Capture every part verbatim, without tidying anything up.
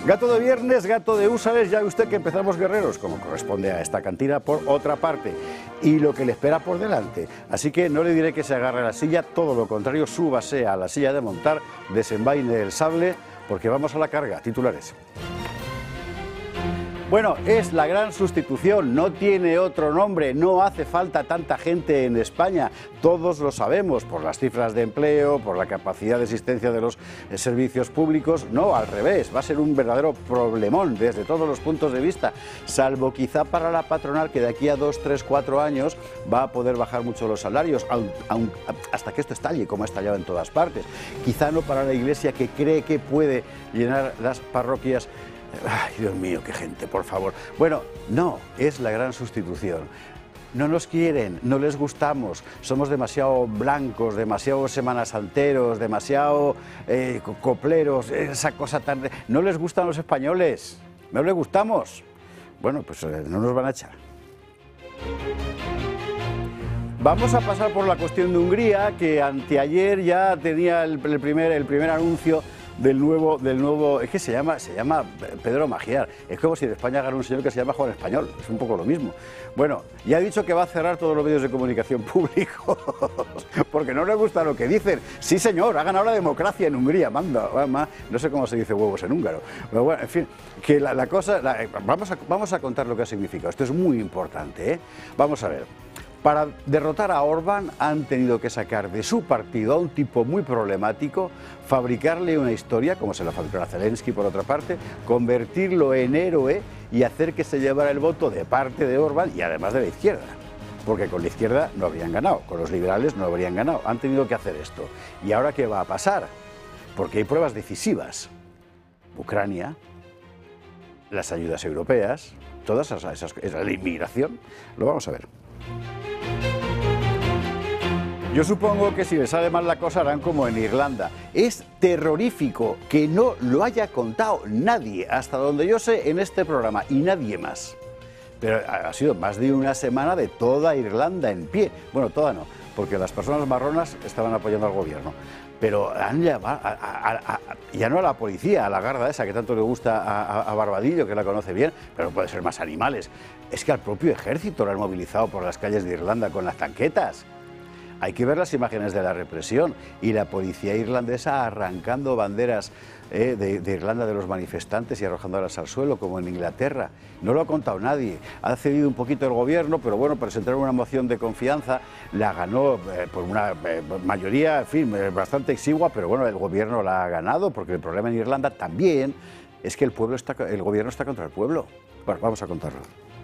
Gato de viernes, gato de húsares, ya ve usted que empezamos guerreros, como corresponde a esta cantina, por otra parte, y lo que le espera por delante. Así que no le diré que se agarre a la silla, todo lo contrario, súbase a la silla de montar, desenvaine el sable, porque vamos a la carga. Titulares. Bueno, es la gran sustitución, no tiene otro nombre, no hace falta tanta gente en España, todos lo sabemos, por las cifras de empleo, por la capacidad de existencia de los servicios públicos, no, al revés, va a ser un verdadero problemón desde todos los puntos de vista, salvo quizá para la patronal que de aquí a dos, tres, cuatro años va a poder bajar mucho los salarios, aun, aun, hasta que esto estalle, como ha estallado en todas partes, quizá no para la Iglesia que cree que puede llenar las parroquias. Ay, Dios mío, qué gente, por favor. Bueno, no, es la gran sustitución. No nos quieren, no les gustamos, somos demasiado blancos, demasiado semanasanteros, demasiado eh, copleros, esa cosa tan... No les gustan los españoles, no les gustamos. Bueno, pues eh, no nos van a echar. Vamos a pasar por la cuestión de Hungría, que anteayer ya tenía el, el, primer, el primer anuncio del nuevo, del nuevo, es que se llama, se llama Pedro Magiar, es como si en España ganara un señor que se llama Juan Español, es un poco lo mismo. Bueno, ya ha dicho que va a cerrar todos los medios de comunicación públicos, porque no le gusta lo que dicen. Sí señor, ha ganado la democracia en Hungría, manda, manda, no sé cómo se dice huevos en húngaro, pero bueno, en fin, que la, la cosa, la, vamos, a, vamos a contar lo que ha significado, esto es muy importante, ¿eh? Vamos a ver. Para derrotar a Orbán han tenido que sacar de su partido a un tipo muy problemático, fabricarle una historia, como se la fabricó a Zelensky por otra parte, convertirlo en héroe y hacer que se llevara el voto de parte de Orbán y además de la izquierda. Porque con la izquierda no habrían ganado, con los liberales no habrían ganado, han tenido que hacer esto. ¿Y ahora qué va a pasar? Porque hay pruebas decisivas. Ucrania, las ayudas europeas, todas esas, esas la inmigración, lo vamos a ver. Yo supongo que si les sale mal la cosa harán como en Irlanda. Es terrorífico que no lo haya contado nadie, hasta donde yo sé, en este programa, y nadie más. Pero ha sido más de una semana de toda Irlanda en pie. Bueno, toda no, porque las personas marronas estaban apoyando al gobierno. Pero han llamado, a, a, a, ya no a la policía, a la garda esa que tanto le gusta a, a, a Barbadillo, que la conoce bien, pero puede ser más animales. Es que al propio ejército lo han movilizado por las calles de Irlanda con las tanquetas. Hay que ver las imágenes de la represión y la policía irlandesa arrancando banderas eh, de, de Irlanda de los manifestantes y arrojándolas al suelo, como en Inglaterra. No lo ha contado nadie. Ha cedido un poquito el gobierno, pero bueno, presentaron una moción de confianza, la ganó eh, por una eh, mayoría, en fin, eh, bastante exigua, pero bueno, el gobierno la ha ganado, porque el problema en Irlanda también es que el, pueblo está, el gobierno está contra el pueblo. Bueno, vamos a contarlo.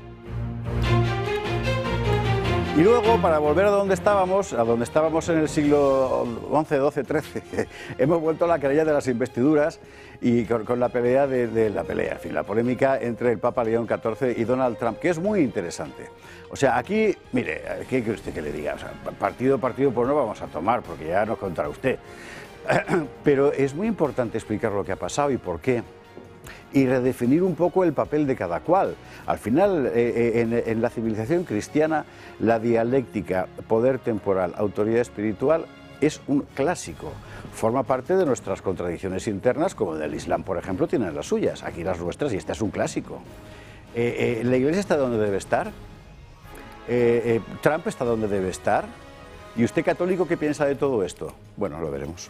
Y luego, para volver a donde estábamos, a donde estábamos en el siglo once, doce, trece, hemos vuelto a la querella de las investiduras y con, con la pelea de, de la pelea, en fin, la polémica entre el Papa León catorce y Donald Trump, que es muy interesante. O sea, aquí, mire, ¿qué quiere usted que le diga? O sea, partido, partido, pues no vamos a tomar, porque ya nos contará usted. Pero es muy importante explicar lo que ha pasado y por qué. Y redefinir un poco el papel de cada cual. Al final, eh, en, en la civilización cristiana, la dialéctica poder temporal, autoridad espiritual, es un clásico. Forma parte de nuestras contradicciones internas, como en el Islam, por ejemplo, tienen las suyas, aquí las nuestras, y este es un clásico. Eh, eh, ¿La Iglesia está donde debe estar? Eh, eh, ¿Trump está donde debe estar? ¿Y usted, católico, qué piensa de todo esto? Bueno, lo veremos.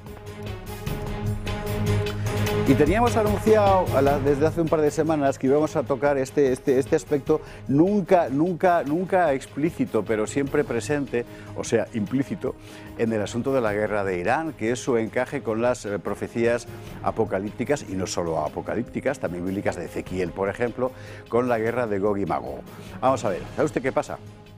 Y teníamos anunciado desde hace un par de semanas que íbamos a tocar este, este, este aspecto nunca, nunca, nunca explícito, pero siempre presente, o sea, implícito, en el asunto de la guerra de Irán, que es su encaje con las profecías apocalípticas, y no solo apocalípticas, también bíblicas de Ezequiel, por ejemplo, con la guerra de Gog y Magog. Vamos a ver, ¿sabe usted qué pasa?